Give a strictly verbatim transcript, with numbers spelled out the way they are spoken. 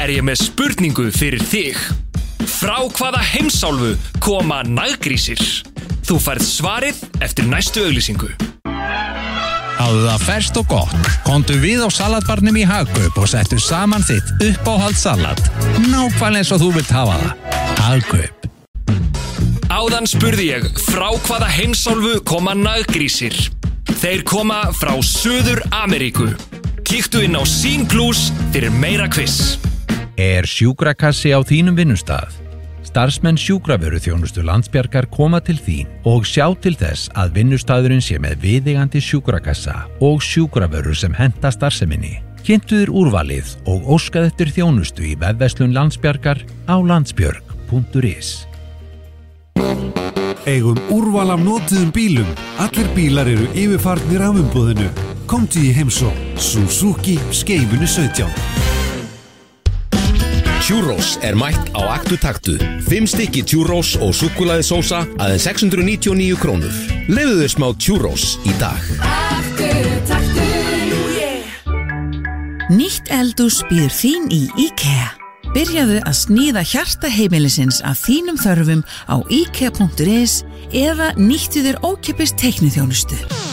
er ég með spurningu fyrir þig. Frá hvaða heimsálfu koma naggrísir? Þú færð svarið eftir næstu auglýsingu. Hafðu það ferskt og gott. Komdu við á salatbarnum í Hagkaup og settu saman þitt uppáhaldssalat. Nákvæmlega eins og þú vilt hafa það. Hagkaup. Áðan spurði ég frá hvaða heimsálfu koma naggrísir. Þeir koma frá Suður Ameríku. Kíktu inn á Scene Plus fyrir meira quiz. Er sjúkrakassi á þínum vinnustað? Starfsmenn sjúkravöruþjónustu Landsbjargar koma til þín og sjá til þess að vinnustaðurinn sé með viðeigandi sjúkrakassa og sjúkravörur sem henta starfseminni. Kynntu þér úrvalið og óskað eftir þjónustu í vefverslun Landsbjargar á landsbjörg punktur is. Eigum úrval af notuðum bílum. Allir bílar eru yfirfarnir af umboðinu. Komdu í heimsókn Suzuki Skeifunni sautján. Churros er mætt á Aktu Taktu. Fimm stykki churros og súkkulaði sósa aðeins sex hundruð níutíu og níu krónur. Leyfðu þér smá churros í dag. Aktu Taktu, yeah. Nýtt eldhús býður þín í IKEA. Byrjaðu að sníða hjarta heimilisins af þínum þörfum á ikea punktur is eða nýttu þér ókeypis teikniþjónustu.